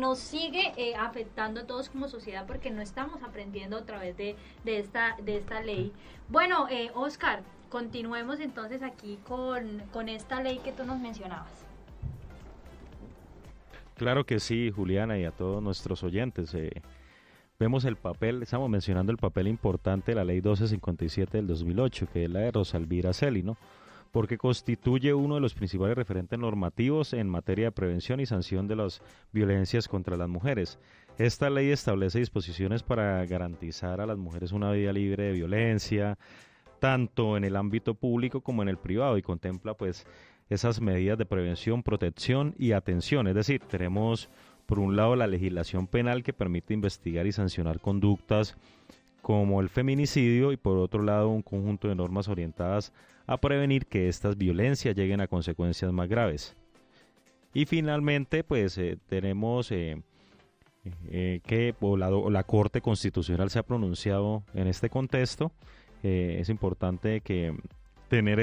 nos sigue afectando a todos como sociedad porque no estamos aprendiendo a través de esta ley. Bueno, Oscar, continuemos entonces aquí con esta ley que tú nos mencionabas. Claro que sí, Juliana, y a todos nuestros oyentes. Vemos el papel, estamos mencionando el papel importante de la ley 1257 del 2008, que es la de Rosalvira Celi, ¿no? Porque constituye uno de los principales referentes normativos en materia de prevención y sanción de las violencias contra las mujeres. Esta ley establece disposiciones para garantizar a las mujeres una vida libre de violencia, tanto en el ámbito público como en el privado, y contempla pues esas medidas de prevención, protección y atención. Es decir, tenemos por un lado la legislación penal que permite investigar y sancionar conductas como el feminicidio, y por otro lado un conjunto de normas orientadas a prevenir que estas violencias lleguen a consecuencias más graves. Y finalmente pues tenemos que la Corte Constitucional se ha pronunciado en este contexto. Es importante que tener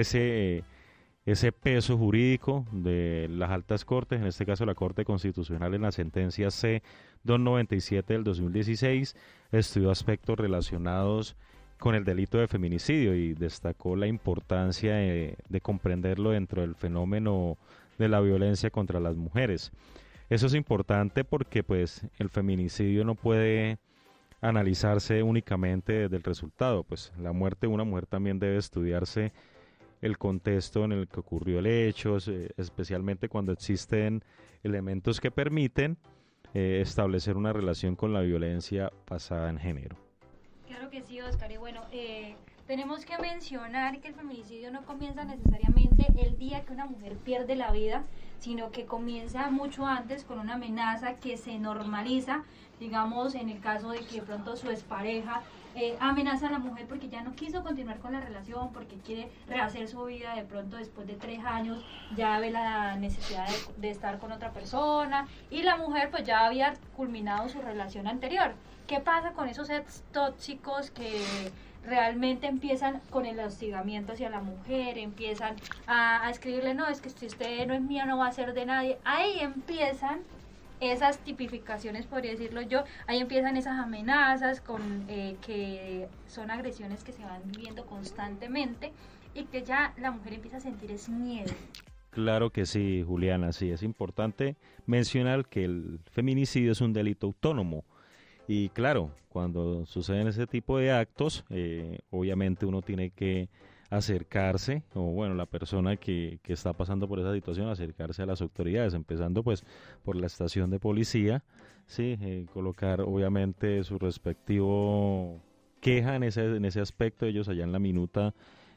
ese peso jurídico de las altas cortes, en este caso la Corte Constitucional en la sentencia C-297 del 2016, estudió aspectos relacionados con el delito de feminicidio y destacó la importancia de comprenderlo dentro del fenómeno de la violencia contra las mujeres. Eso es importante porque pues el feminicidio no puede analizarse únicamente desde el resultado, pues la muerte de una mujer también debe estudiarse el contexto en el que ocurrió el hecho, especialmente cuando existen elementos que permiten establecer una relación con la violencia basada en género. Claro que sí, Oscar, y bueno, tenemos que mencionar que el feminicidio no comienza necesariamente el día que una mujer pierde la vida, sino que comienza mucho antes con una amenaza que se normaliza, digamos en el caso de que de pronto su expareja amenaza a la mujer porque ya no quiso continuar con la relación, porque quiere rehacer su vida, de pronto después de 3 años ya ve la necesidad de estar con otra persona, y la mujer pues ya había culminado su relación anterior. ¿Qué pasa con esos ex tóxicos que realmente empiezan con el hostigamiento hacia la mujer, empiezan a escribirle, no, es que si usted no es mía no va a ser de nadie? Ahí empiezan esas tipificaciones, podría decirlo yo, ahí empiezan esas amenazas que son agresiones que se van viviendo constantemente y que ya la mujer empieza a sentir ese miedo. Claro que sí, Juliana, sí, es importante mencionar que el feminicidio es un delito autónomo. Y claro, cuando suceden ese tipo de actos, obviamente uno tiene que acercarse, o bueno, la persona que está pasando por esa situación, acercarse a las autoridades, empezando pues por la estación de policía, sí, colocar obviamente su respectivo queja en ese aspecto. Ellos allá en la minuta,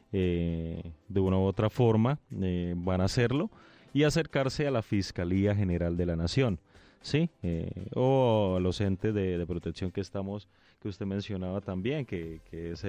de una u otra forma, van a hacerlo, y acercarse a la Fiscalía General de la Nación. Sí, o a los entes de protección que usted mencionaba también, que es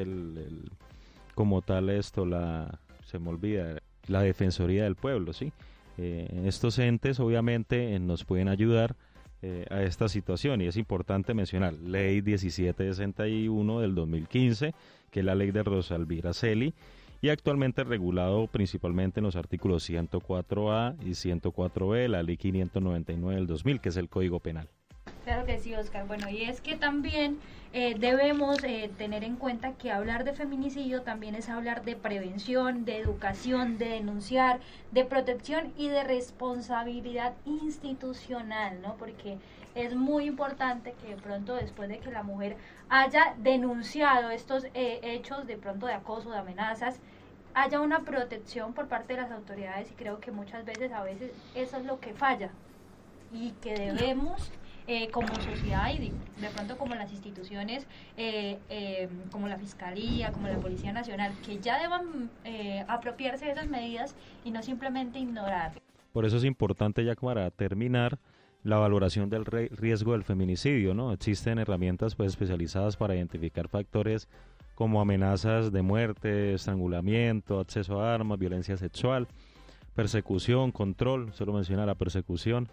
como tal se me olvida, la Defensoría del Pueblo, ¿sí? Estos entes obviamente nos pueden ayudar a esta situación, y es importante mencionar Ley 1761 del 2015, que es la ley de Rosalvira Celi, y actualmente regulado principalmente en los artículos 104A y 104B de la Ley 599 del 2000, que es el Código Penal. Claro que sí, Oscar. Bueno, y es que también debemos tener en cuenta que hablar de feminicidio también es hablar de prevención, de educación, de denunciar, de protección y de responsabilidad institucional, ¿no? Porque es muy importante que de pronto después de que la mujer haya denunciado estos hechos de pronto de acoso, de amenazas, haya una protección por parte de las autoridades, y creo que muchas veces, a veces, eso es lo que falla y que debemos como sociedad y de pronto como las instituciones como la Fiscalía, como la Policía Nacional, que ya deban apropiarse de esas medidas y no simplemente ignorar. Por eso es importante, ya para terminar, la valoración del riesgo del feminicidio, ¿no? Existen herramientas pues especializadas para identificar factores como amenazas de muerte, estrangulamiento, acceso a armas, violencia sexual, persecución, control, solo menciona la persecución,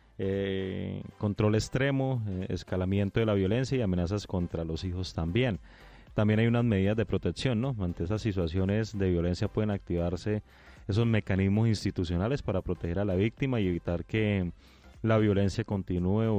control extremo, escalamiento de la violencia y amenazas contra los hijos también. También hay unas medidas de protección, ¿no? Ante esas situaciones de violencia pueden activarse esos mecanismos institucionales para proteger a la víctima y evitar que la violencia continúe